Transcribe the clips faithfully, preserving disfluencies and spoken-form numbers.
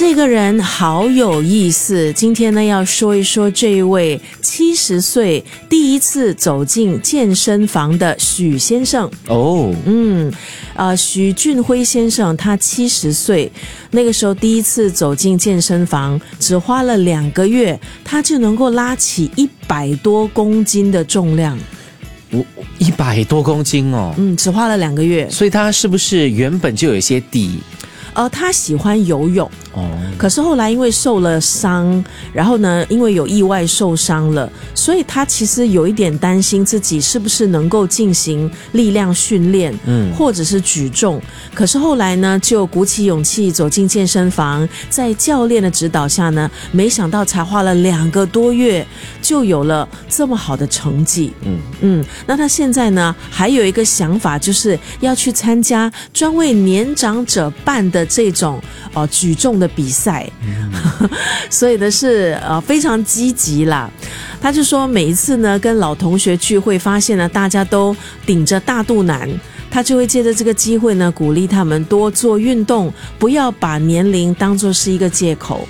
这个人好有意思，今天呢要说一说这一位七十岁第一次走进健身房的许先生。 哦， 嗯，呃，许俊辉先生他七十岁，那个时候第一次走进健身房，只花了两个月，他就能够拉起一百多公斤的重量。 一百多公斤哦， 嗯，只花了两个月， 所以他是不是原本就有一些底？ 呃，他喜欢游泳。 哦， 可是后来因为受了伤，然后呢，因为有意外受伤了，所以他其实有一点担心自己是不是能够进行力量训练，嗯，或者是举重。可是后来呢，就鼓起勇气走进健身房，在教练的指导下呢，没想到才花了两个多月，就有了这么好的成绩。嗯嗯，那他现在呢，还有一个想法，就是要去参加专为年长者办的这种呃举重的比赛，嗯、所以呢是呃非常积极啦。他就说每一次呢跟老同学聚会，发现呢大家都顶着大肚腩，他就会借着这个机会呢鼓励他们多做运动，不要把年龄当作是一个借口。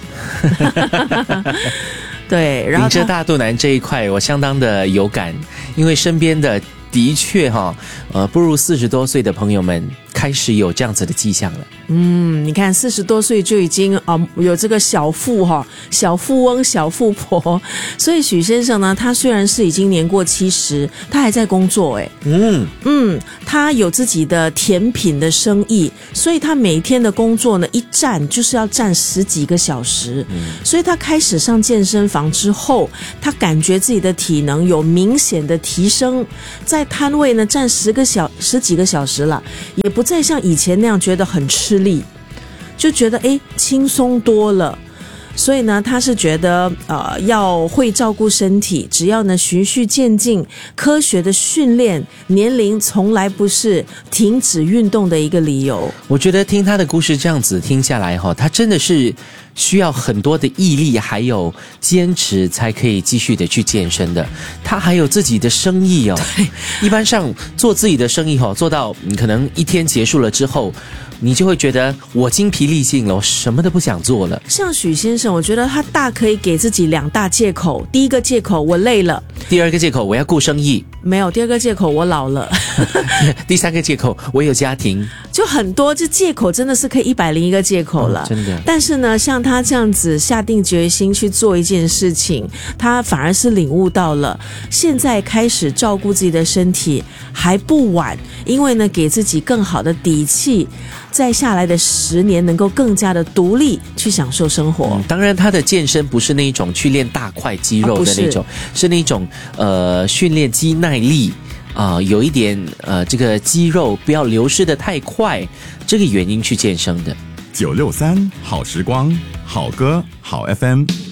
对，然后顶着大肚腩这一块我相当的有感，因为身边的的确哈，呃，步入四十多岁的朋友们开始有这样子的迹象了。 嗯，你看四十多岁就已经啊、呃、有这个小富哈、小富翁、小富婆，所以许先生呢，他虽然是已经年过七十，他还在工作哎。嗯嗯，他有自己的甜品的生意，所以他每天的工作呢，一站就是要站十几个小时。嗯，所以他开始上健身房之后，他感觉自己的体能有明显的提升，在摊位呢站十个小十几个小时了，也不再像以前那样觉得很吃力，就觉得诶轻松多了。所以呢他是觉得呃要会照顾身体，只要呢循序渐进，科学的训练，年龄从来不是停止运动的一个理由。 我觉得听他的故事这样子听下来哈，他真的是需要很多的毅力还有坚持才可以继续的去健身的。他还有自己的生意哦，一般上做自己的生意哦，做到你可能一天结束了之后，你就会觉得我精疲力尽了，我什么都不想做了。 像许先生，我觉得他大可以给自己两大借口。第一个借口我累了， 第二个借口我要顾生意， 没有，第二个借口我老了， 第三个借口我有家庭， 就很多，这借口真的是可以一百零一个借口了、哦、 真的。 但是呢像他这样子下定决心去做一件事情，他反而是领悟到了现在开始照顾自己的身体还不晚，因为呢给自己更好的底气，再下来的十年能够更加的独立去享受生活、 嗯、当然他的健身不是那种去练大块肌肉的那种、啊、是, 是那种呃训练肌耐力啊、呃，有一点呃这个肌肉不要流失的太快，这个原因去健身的。 九六三好时光，好歌好 F M。